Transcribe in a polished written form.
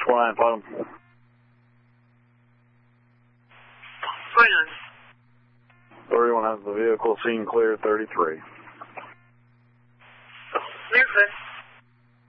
Flying, bottom. Friend. 31 has the vehicle, scene clear, 33. Clear,